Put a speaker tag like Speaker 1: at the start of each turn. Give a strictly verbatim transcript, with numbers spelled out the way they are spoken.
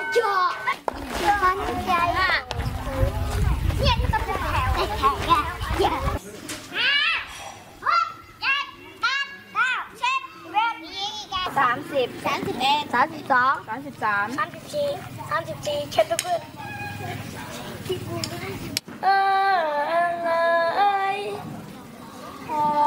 Speaker 1: จอฟันใหญ่เทียนก็จะแถวแถวแกเยอะห้าหกเจ็ดแปดเก้าสิบเอ็ดยี่สิบสามสิบสามสิบเอ็ดสามสิบสองสามสิบสามสามสิบสี่สามสิบสี่เช็ดทุกคนเออ